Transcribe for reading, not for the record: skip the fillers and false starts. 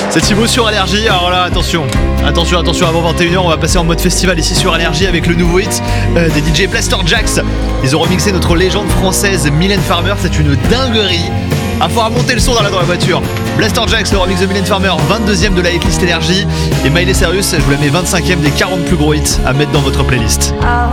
C'est Thibaut sur Allergie. Alors là, attention, avant 21h, on va passer en mode festival ici sur Allergie avec le nouveau hit des DJ Blaster Jaxx. Ils ont remixé notre légende française Mylène Farmer, c'est une dinguerie. Ah, faut remonter le son dans la voiture. Blaster Jaxx, le remix de Mylène Farmer, 22ème de la hitlist Énergie. Et Miley Cyrus, je vous la mets 25ème des 40 plus gros hits à mettre dans votre playlist.